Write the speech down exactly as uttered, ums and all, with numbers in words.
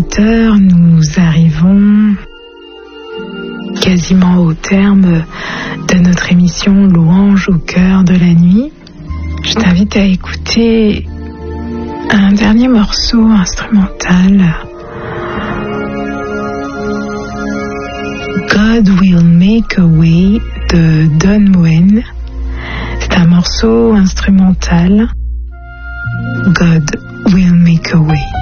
auditeurs, nous arrivons quasiment au terme de notre émission Louange au cœur de la nuit. Je t'invite à écouter un dernier morceau instrumental. God Will Make a Way de Don Moen. C'est un morceau instrumental. God Will Make a Way.